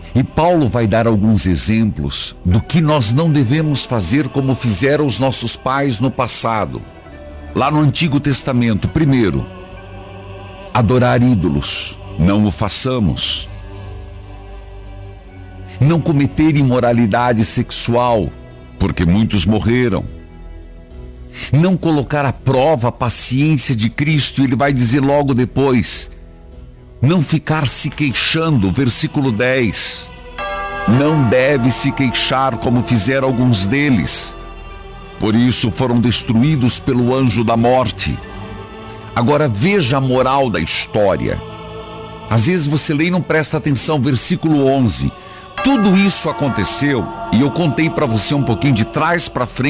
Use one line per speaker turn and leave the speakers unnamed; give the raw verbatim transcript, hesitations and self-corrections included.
E Paulo vai dar alguns exemplos do que nós não devemos fazer como fizeram os nossos pais no passado. Lá no Antigo Testamento, primeiro, adorar ídolos, não o façamos. Não cometer imoralidade sexual, porque muitos morreram. Não colocar à prova a paciência de Cristo, ele vai dizer logo depois. Não ficar se queixando, versículo dez. Não deve se queixar como fizeram alguns deles. Por isso foram destruídos pelo anjo da morte. Agora veja a moral da história. Às vezes você lê e não presta atenção, versículo onze. Tudo isso aconteceu, e eu contei para você um pouquinho de trás para frente.